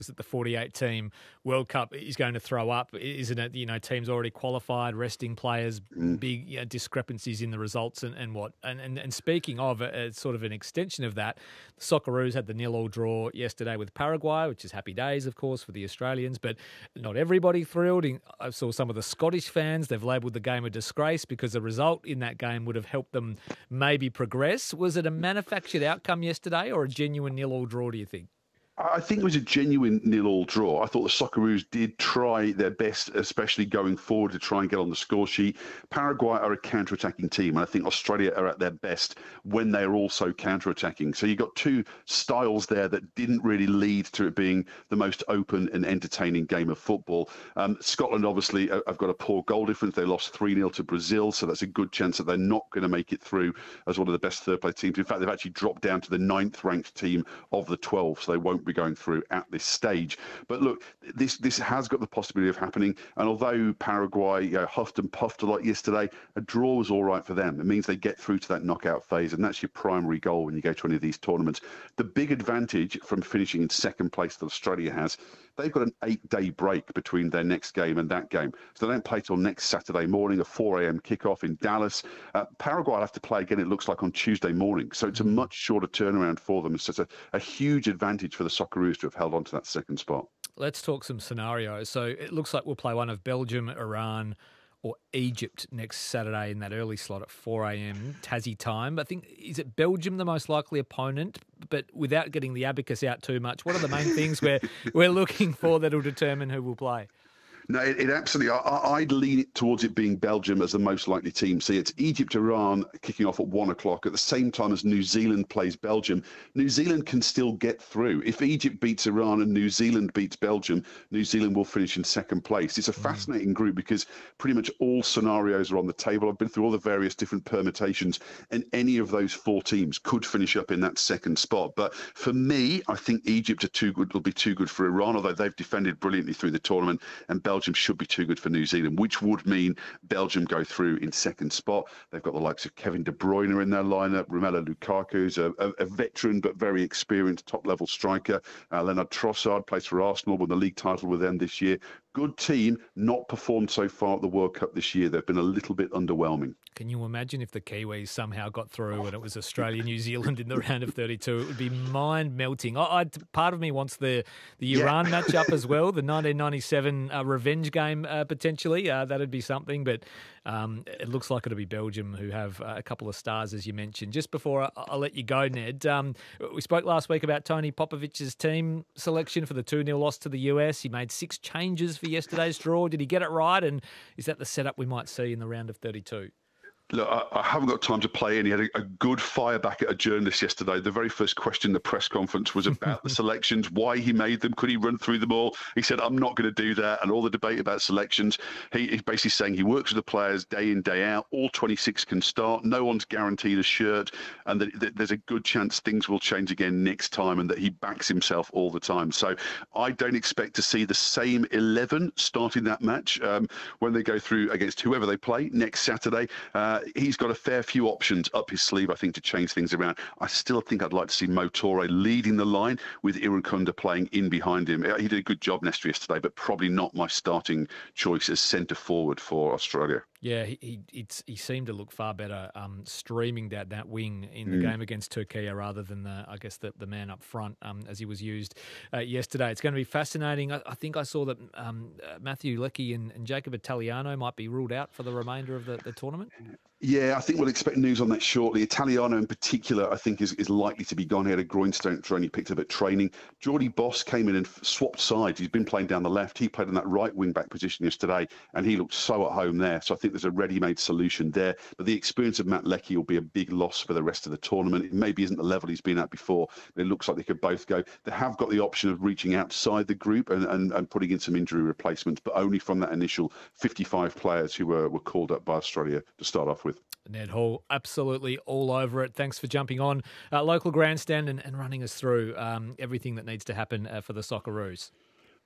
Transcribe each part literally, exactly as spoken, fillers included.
that the forty-eight team World Cup is going to throw up, isn't it? You know, teams already qualified, resting players, Mm. big you know, discrepancies in the results and, and what. And, and and speaking of, uh, sort of an extension of that, the Socceroos had the nil-all draw yesterday with Paraguay, which is happy days, of course, for the Australians, but not everybody thrilled. I saw some of the Scottish fans, they've labelled the game a disgrace because the result in that game would have helped them maybe progress. Was it a manufactured outcome yesterday or a genuine nil-all draw, do you think? I think it was a genuine nil-all draw. I thought the Socceroos did try their best, especially going forward, to try and get on the score sheet. Paraguay are a counter-attacking team, and I think Australia are at their best when they're also counter-attacking. So you've got two styles there that didn't really lead to it being the most open and entertaining game of football. Um, Scotland, obviously, have got a poor goal difference. They lost three nil to Brazil, so that's a good chance that they're not going to make it through as one of the best third-place teams. In fact, they've actually dropped down to the ninth-ranked team of the twelve, so they won't be going through at this stage. But look, this this has got the possibility of happening. And although Paraguay you know, huffed and puffed a lot yesterday, a draw was all right for them. It means they get through to that knockout phase, and that's your primary goal when you go to any of these tournaments. The big advantage from finishing in second place that Australia has, they've got an eight-day break between their next game and that game. So they don't play till next Saturday morning, a four a.m. kickoff in Dallas. Uh, Paraguay will have to play again, it looks like, on Tuesday morning. So it's a much shorter turnaround for them. So it's a, a huge advantage for the Socceroos to have held on to that second spot. Let's talk some scenarios. So it looks like we'll play one of Belgium, Iran, or Egypt next Saturday in that early slot at four a.m. Tassie time. I think, is it Belgium the most likely opponent? But without getting the abacus out too much, what are the main things we're, we're looking for that will determine who will play? No, it, it absolutely. I, I'd lean it towards it being Belgium as the most likely team. See, it's Egypt, Iran kicking off at one o'clock at the same time as New Zealand plays Belgium. New Zealand can still get through. If Egypt beats Iran and New Zealand beats Belgium, New Zealand will finish in second place. It's a fascinating group because pretty much all scenarios are on the table. I've been through all the various different permutations, and any of those four teams could finish up in that second spot. But for me, I think Egypt are too good. Will be too good for Iran, although they've defended brilliantly through the tournament, and Belgium should be too good for New Zealand, which would mean Belgium go through in second spot. They've got the likes of Kevin De Bruyne in their lineup. Romelu Lukaku is a, a, a veteran but very experienced top-level striker. Uh, Leonard Trossard plays for Arsenal, won the league title with them this year. Good team, not performed so far at the World Cup this year. They've been a little bit underwhelming. Can you imagine if the Kiwis somehow got through and it was Australia, New Zealand in the round of thirty-two? It would be mind-melting. I, I, part of me wants the, the Iran yeah. matchup as well, the nineteen ninety-seven uh, revenge game uh, potentially. Uh, that'd be something, but um, it looks like it'll be Belgium who have uh, a couple of stars, as you mentioned. Just before I, I'll let you go, Ned, um, we spoke last week about Tony Popovic's team selection for the two nil loss to the U S. He made six changes for yesterday's draw. Did he get it right? And is that the setup we might see in the round of thirty-two? Look, I, I haven't got time to play in. He had a, a good fire back at a journalist yesterday. The very first question in the press conference was about the selections, why he made them, could he run through them all? He said, I'm not going to do that. And all the debate about selections, he, he's basically saying he works with the players day in, day out. All twenty-six can start. No one's guaranteed a shirt. And that, that there's a good chance things will change again next time, and that he backs himself all the time. So I don't expect to see the same eleven starting that match um, when they go through against whoever they play next Saturday. Uh, He's got a fair few options up his sleeve, I think, to change things around. I still think I'd like to see Mo Toure leading the line with Irukunda playing in behind him. He did a good job, Nestor, yesterday, but probably not my starting choice as centre forward for Australia. Yeah, he he, it's, he seemed to look far better um, streaming that, that wing in the Mm. game against Turkey rather than, the I guess, the, the man up front um, as he was used uh, yesterday. It's going to be fascinating. I, I think I saw that um, uh, Matthew Leckie and, and Jacob Italiano might be ruled out for the remainder of the, the tournament. Yeah, I think we'll expect news on that shortly. Italiano in particular, I think, is, is likely to be gone. He had a groin strain he picked up at training. Geordie Boss came in and swapped sides. He's been playing down the left. He played in that right wing-back position yesterday, and he looked so at home there. So I think there's a ready-made solution there. But the experience of Matt Leckie will be a big loss for the rest of the tournament. It maybe isn't the level he's been at before, but it looks like they could both go. They have got the option of reaching outside the group and, and, and putting in some injury replacements, but only from that initial fifty-five players who were, were called up by Australia to start off with. Ned Hall, absolutely all over it. Thanks for jumping on uh, Local Grandstand and, and running us through um, everything that needs to happen uh, for the Socceroos.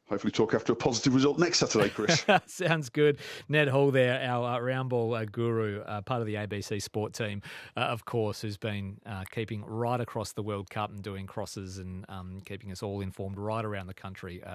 Hopefully talk after a positive result next Saturday, Chris. Sounds good. Ned Hall there, our uh, round ball uh, guru, uh, part of the A B C Sport team, uh, of course, who's been uh, keeping right across the World Cup and doing crosses and um, keeping us all informed right around the country. Uh,